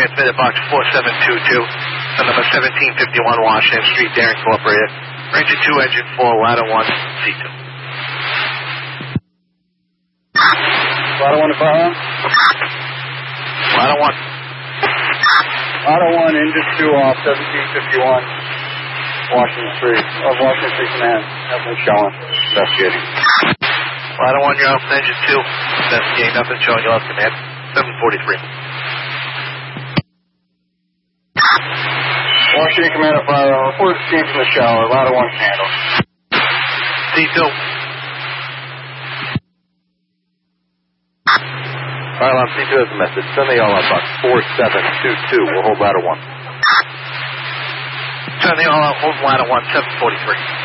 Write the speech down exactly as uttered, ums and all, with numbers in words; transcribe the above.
transmitted box four seven two two, on number seventeen fifty-one Washington Street, Dare Incorporated. Ranger two, engine four, ladder one, C two. Ladder one to fire. Ladder one. Ladder one, engine two off, seventeen fifty-one Washington Street, of Washington Street Command. Nothing showing. Investigating. Ladder one, you're off, engine two. Investigating, nothing showing, you're off command. seven forty-three. Washington Command of Fire, report steam from the shower. Ladder one can handle. C two. Fire alarm C two has a message. Send the all out box four seven two two. We'll hold ladder one. Send the all out, hold ladder one, seven forty-three.